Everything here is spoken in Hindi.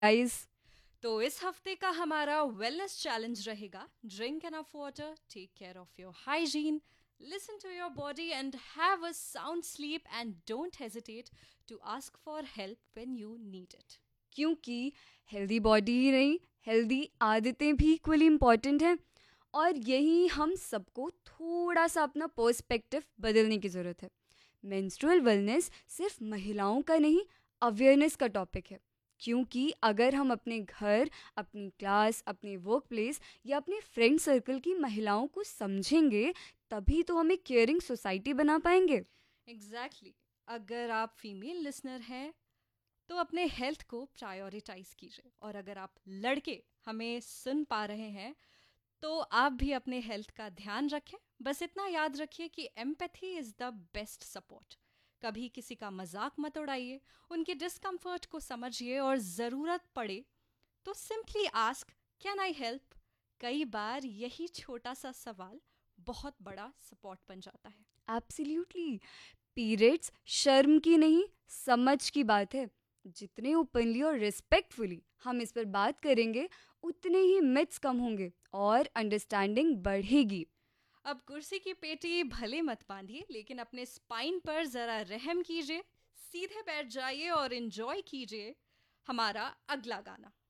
गाइस। तो इस हफ्ते का हमारा वेलनेस चैलेंज रहेगा drink enough water, take care of your hygiene, listen to your body and have a sound sleep and don't hesitate to ask for help when you need it. क्योंकि हेल्दी बॉडी ही नहीं, हेल्दी आदतें भी इक्वली इम्पॉर्टेंट हैं। और यही हम सबको थोड़ा सा अपना पर्सपेक्टिव बदलने की ज़रूरत है। मेंस्ट्रुअल वेलनेस सिर्फ महिलाओं का नहीं, अवेयरनेस का टॉपिक है। क्योंकि अगर हम अपने घर, अपनी क्लास, अपने वर्क प्लेस या अपने फ्रेंड सर्कल की महिलाओं को समझेंगे, तभी तो हम एक केयरिंग सोसाइटी बना पाएंगे। एग्जैक्टली। अगर आप फीमेल लिसनर हैं तो अपने हेल्थ को प्रायोरिटाइज कीजिए, और अगर आप लड़के हमें सुन पा रहे हैं तो आप भी अपने हेल्थ का ध्यान रखें। बस इतना याद रखिए कि empathy is the best support. कभी किसी का मजाक मत उड़ाइए, उनके डिस्कम्फर्ट को समझिए और ज़रूरत पड़े तो simply ask, can I help. कई बार यही छोटा सा सवाल बहुत बड़ा सपोर्ट बन जाता है। एब्सोल्युटली। पीरियड्स शर्म की नहीं, समझ की बात है। जितने ओपनली और रिस्पेक्टफुली हम इस पर बात करेंगे, उतने ही मिथ्स कम होंगे और अंडरस्टैंडिंग बढ़ेगी। अब कुर्सी की पेटी भले मत बांधिए, लेकिन अपने स्पाइन पर ज़रा रहम कीजिए, सीधे बैठ जाइए और एंजॉय कीजिए हमारा अगला गाना।